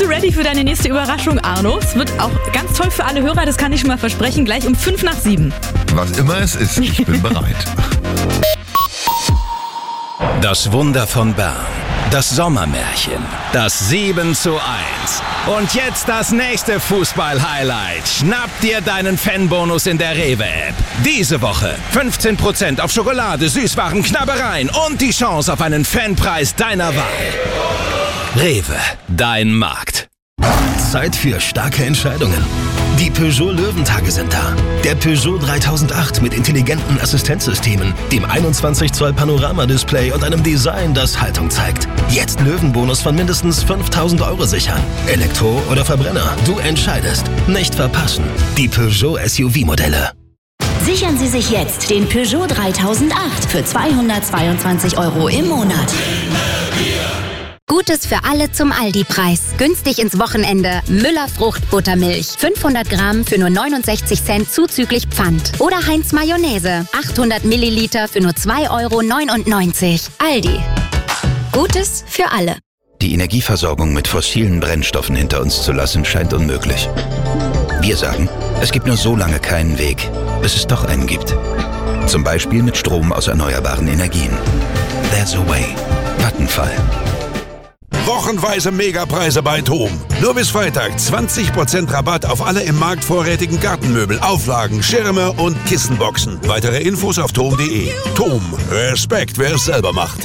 du ready für deine nächste Überraschung, Arno? Es wird auch ganz toll für alle Hörer, das kann ich schon mal versprechen, gleich um 6:55. Was immer es ist, ich bin bereit. Das Wunder von Bern. Das Sommermärchen. Das 7:1. Und jetzt das nächste Fußball-Highlight. Schnapp dir deinen Fanbonus in der Rewe-App. Diese Woche 15% auf Schokolade, Süßwaren, Knabbereien und die Chance auf einen Fanpreis deiner Wahl. Rewe, dein Markt. Zeit für starke Entscheidungen. Die Peugeot Löwentage sind da. Der Peugeot 3008 mit intelligenten Assistenzsystemen, dem 21 Zoll Panoramadisplay und einem Design, das Haltung zeigt. Jetzt Löwenbonus von mindestens 5.000 € sichern. Elektro oder Verbrenner, du entscheidest. Nicht verpassen. Die Peugeot SUV-Modelle. Sichern Sie sich jetzt den Peugeot 3008 für 222 € im Monat. Gutes für alle zum Aldi-Preis. Günstig ins Wochenende. Müller Fruchtbuttermilch. 500 Gramm für nur 69 Cent zuzüglich Pfand. Oder Heinz Mayonnaise. 800 Milliliter für nur 2,99 €. Aldi. Gutes für alle. Die Energieversorgung mit fossilen Brennstoffen hinter uns zu lassen, scheint unmöglich. Wir sagen, es gibt nur so lange keinen Weg, bis es doch einen gibt. Zum Beispiel mit Strom aus erneuerbaren Energien. There's a way. Vattenfall. Wochenweise Megapreise bei TOM. Nur bis Freitag 20% Rabatt auf alle im Markt vorrätigen Gartenmöbel, Auflagen, Schirme und Kissenboxen. Weitere Infos auf tom.de. TOM. Respekt, wer es selber macht.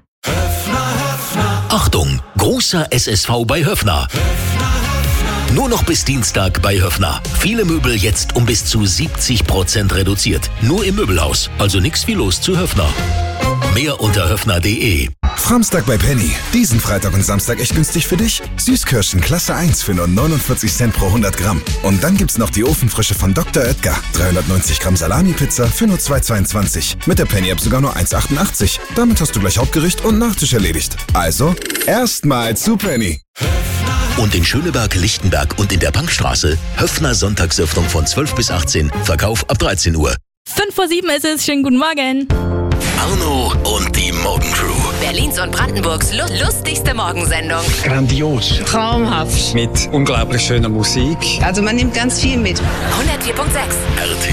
Achtung, großer SSV bei Höffner. Nur noch bis Dienstag bei Höffner. Viele Möbel jetzt um bis zu 70% reduziert. Nur im Möbelhaus, also nix wie los zu Höffner. Mehr unter höffner.de. Samstag bei Penny. Diesen Freitag und Samstag echt günstig für dich. Süßkirschen Klasse 1 für nur 49 Cent pro 100 Gramm. Und dann gibt's noch die Ofenfrische von Dr. Oetker. 390 Gramm Salami-Pizza für nur 2,22. Mit der Penny-App sogar nur 1,88. Damit hast du gleich Hauptgericht und Nachtisch erledigt. Also, erstmal zu Penny. Und in Schöneberg, Lichtenberg und in der Bankstraße Höffner Sonntagsöffnung von 12 bis 18, Verkauf ab 13 Uhr. 6:55 ist es, schönen guten Morgen. Arno und die Morgencrew. Berlins und Brandenburgs lustigste Morgensendung. Grandios. Traumhaft. Mit unglaublich schöner Musik. Also man nimmt ganz viel mit. 104.6 RTL.